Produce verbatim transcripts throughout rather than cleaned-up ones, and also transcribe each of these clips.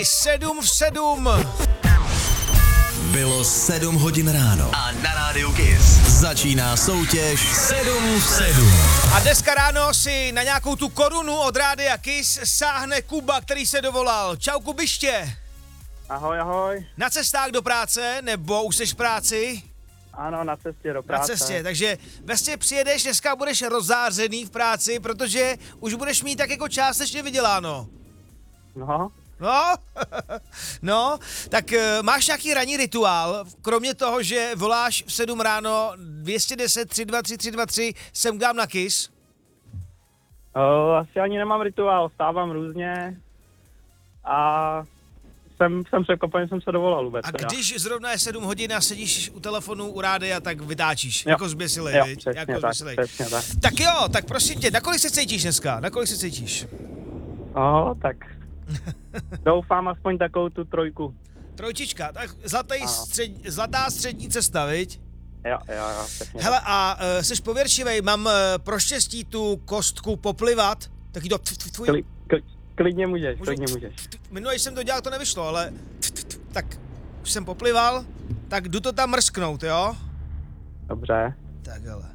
sedm v sedm. Bylo sedm hodin ráno a na rádiu Kiss začíná soutěž sedm v sedm. A dneska ráno si na nějakou tu korunu od rádia Kiss sáhne Kuba, který se dovolal. Čau Kubiště. Ahoj, ahoj. Na cestách do práce, nebo už jsi v práci? Ano, na cestě do práce. Na cestě, takže vlastně přijedeš, dneska budeš rozzářený v práci, protože už budeš mít tak jako částečně vyděláno. No. No, no, tak uh, máš nějaký ranní rituál, kromě toho, že voláš v sedm ráno dva deset tři dva tři tři dva tři sem gám na Kiss? O, asi ani nemám rituál, vstávám různě a jsem, jsem překvapený, jsem se dovolal vůbec. A teda. když zrovna je sedm hodin a sedíš u telefonu u rádia, tak vytáčíš, Jo. jako zběsilej, Jo, viď? přesně Jako tak, zběsilej. přesně tak. Tak jo, tak prosím tě, na kolik se cítíš dneska? Na kolik se cítíš? O, tak doufám aspoň takovou tu trojku. Trojčička, tak zlatý střed, zlatá střední cesta, viď? Jo, jo, jo, přesně. Hele, a uh, jsi pověrčivej, mám uh, pro štěstí tu kostku poplivat, taky to tf, tf, tvůj... Kli, kli, klidně můžeš, Můžu? klidně můžeš. Minule, když jsem to dělal, to nevyšlo, ale t, t, t, tak už jsem poplival, tak jdu to tam mrsknout, jo? Dobře. Tak hele.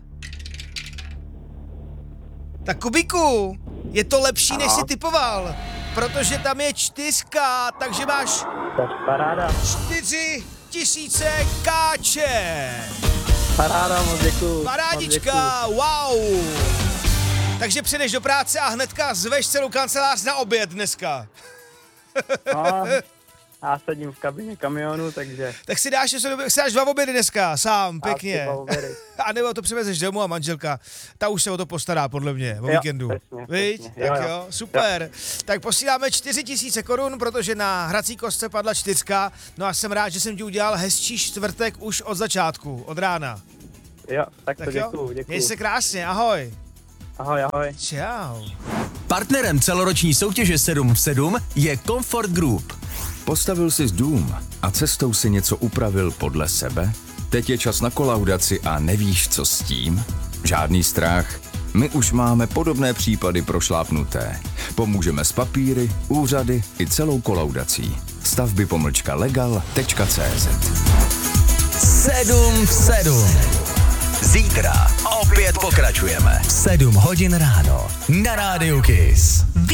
Tak Kubíku, je to lepší, Ano. než jsi typoval, protože tam je čtyřka, takže máš Tak paráda. čtyři tisíce káče. Paráda, moc děkuju. Parádička, wow. Takže přijdeš do práce a hnedka zveš celou kancelář na oběd dneska. No, já sedím v kabině kamionu, takže... Tak si dáš, si dáš dva obědy dneska, sám, pěkně. Asi dva obědy. A nebo to přivezeš domů a manželka, ta už se o to postará, podle mě, o Jo, víkendu. přesně, Viď? přesně. Tak Jo, jo, jo. super. Jo. Tak posíláme čtyři tisíce korun, protože na hrací kostce padla čtyřka. No a jsem rád, že jsem ti udělal hezčí čtvrtek už od začátku, od rána. Jo, tak, Tak to jo, děkuju, děkuju. měj se krásně, ahoj. Ahoj, ahoj. Čau. Partnerem celoroční soutěže sedm v sedm je Comfort Group. Postavil jsi dům a cestou si něco upravil podle sebe? Teď je čas na kolaudaci a nevíš, co s tím? Žádný strach. My už máme podobné případy prošlápnuté. Pomůžeme s papíry, úřady i celou kolaudací. Stavby pomlčka legal tečka cé zet. sedm v sedm. Zítra opět pokračujeme. sedm hodin ráno na rádiu Kiss.